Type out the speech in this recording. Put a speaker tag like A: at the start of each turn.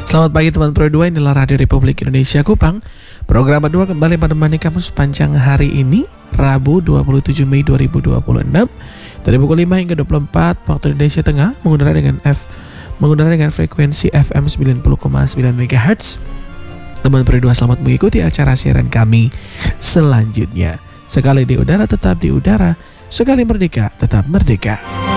A: Selamat pagi teman Pro 2, inilah Radio Republik Indonesia Kupang. Program kedua kembali menemani kamu sepanjang hari ini, Rabu 27 Mei 2026 dari pukul 5 hingga 24 waktu Indonesia Tengah, menggunakan dengan frekuensi FM 90,9 MHz. Teman Pro 2, selamat mengikuti acara siaran kami selanjutnya. Sekali di udara tetap di udara, sekali merdeka tetap merdeka.